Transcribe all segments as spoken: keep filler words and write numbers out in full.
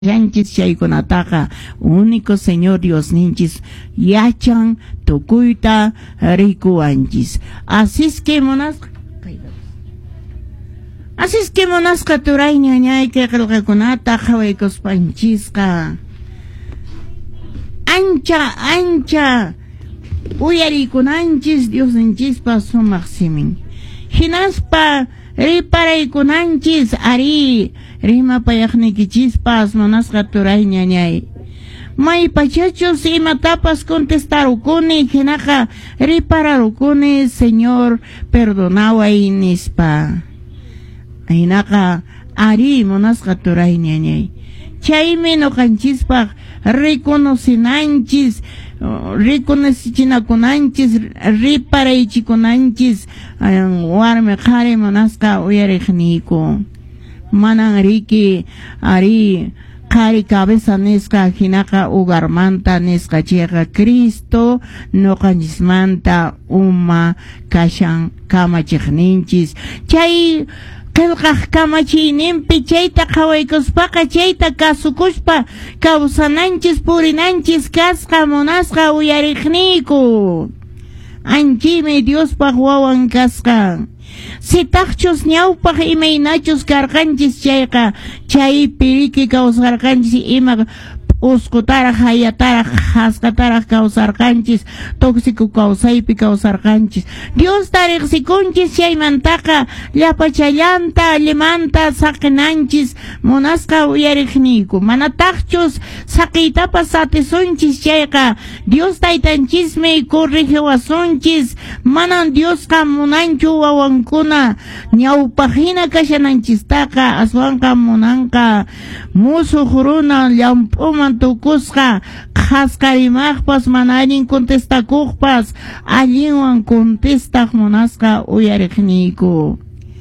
yanchis chaykunataqa único Señor Dios ninchis yachan tukuyta rikuwanchis. Así es que monasqa Así es que monasqa turay ñañayqa qillqakunata qhawaykuspanchisqa ancha ancha uyarikunanchis Dios ninchispa sumaq simin hinaspa riparaykunanchis ari rimapayaqnikichispas monasqa turay ñañay may pachachus imatapas contestarukuni hinaqa ripararukuni Señor perdonaway nispa hinaqa ari monasqa turay ñañay chaymi nuqanchispaq reconocinanchis reconocinakunanchis riparaychikunanchis warmi qhari monasqa uyariqniku manan riki ari qhari cabeza nisqa hinaqa ugarmanta nisqa chayqa Cristo nuqanchismanta uma kashan kamachiqninchis chay qillqaq kamachiyninpi chayta qhawaykuspaqa chayta kasukuspa kawsananchis purinanchis kasqa monasqa uyariqniku anchimi Diospaq wawan kasqa sitaqchus ñawpaq imaynachus karqanchis chayqa chay piriki kawsarqanchis ima usqutaraq hayataraq hasqataraq kawsarqanchis tóxico kawsaypi kawsarqanchis Dios tariqsikunchis chaymantaqa llapachallanta allimanta saqinanchis monasqa uyariqniku manataqchus saqiytapas satisunchis chayqa Dios taytanchismi corrigiwasunchis manan Diosqa munanchu wawankuna ñawpaqhina kashananchistaqa aswanqa munanqa musuq runa llamp'uman tukusqa qhasqarimaqpas mana allin contestakuqpas allinwan contestaq monasqa uyariqniku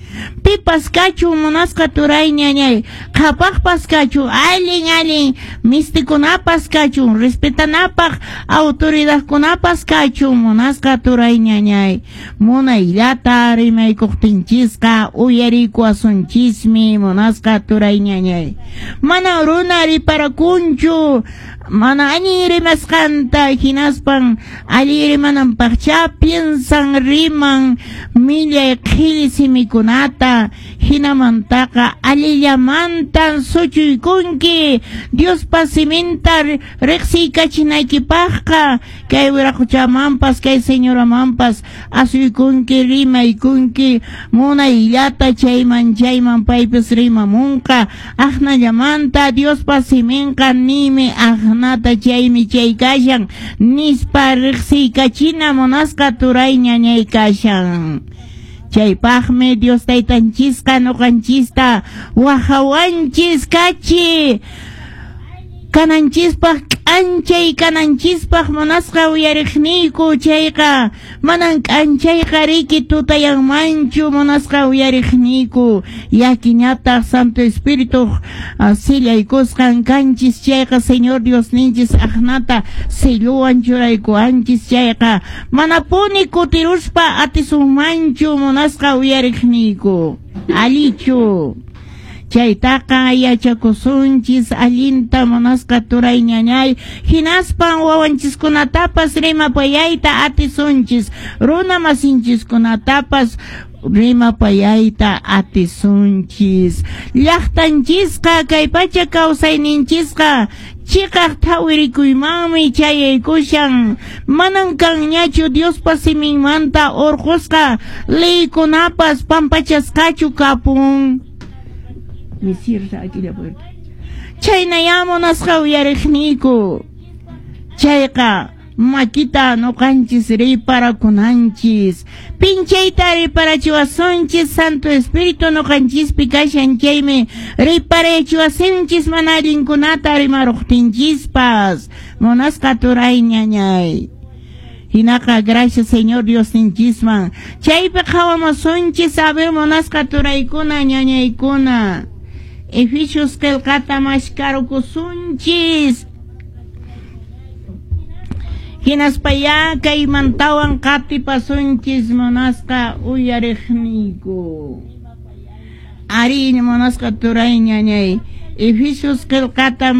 pipas kachu monasqa turay ñañay qhapaqpas kachu allin allin mistikunapas kachu respetanapaq autoridadkunapas kachu monasqa turay ñañay munayllata rimaykuqtinchisqa uyarikuwasunchismi monasqa turay ñañay mana runa riparakunchu mana allin rimasqanta hinaspan alli rimananpaqcha piensan riman millay qhilli simikunata hinamantaqa allillamantan suchuykunki Diospa siminta riqsiykachinaykipaqqa kay wiraquchamanpas kay señoramanpas asuykunki rimaykunki munayllata chayman chayman paypis rimamunqa aqnallamanta Diospa siminqa nimi aqnata chaymi chay kashan nispa riqsiykachina monasqa turay ñañay kashan chaypaqmi Dios taytanchisqa nuqanchista wahawanchis kachi kananchispaq k'anchay kananchispaq monasqa uyariqniku chayqa manan k'anchayqa riki tutayanmanchu monasqa uyariqniku yakiñataq Santo Espíritu uh, sillaykusqan kanchis chayqa Señor Dios ninchis aqnata silluwan churaykuwanchis chayqa mana puni kutiruspa atisunmanchu monasqa uyariqniku alichu chaytaqa yachakusunchis allinta monasqa turay ñañay hinaspan wawanchiskunatapas rimapayayta atisunchis runa masinchiskunatapas rimapayayta atisunchis llaqtanchisqa kay pacha kawsayninchisqa chiqaq thawirikuymanmi chayaykushan manan kanñachu Diospa siminmanta urqusqa leykunapas pampachasqachu kapun me cierra aquí la puerta chayna monasqa uyariqniku chayqa makita nuqanchis riparakunanchis pinchayta riparachiwasunchis Santo Espíritu nuqanchispi kashan chaymi riparachiwasunchis mana allinkunata rimaruqtinchispas monasqa turay ñañay hinaqa gracias Señor Dios ninchisman chaypi qhawamasunchis saber monasqa turaykuna ñañaykuna Efesios qillqata mashkarukusunchis hinaspaya kaymantawan qatipasunchis monasqa uyariqniku ari monasqa turay ñañay Efesios qillqata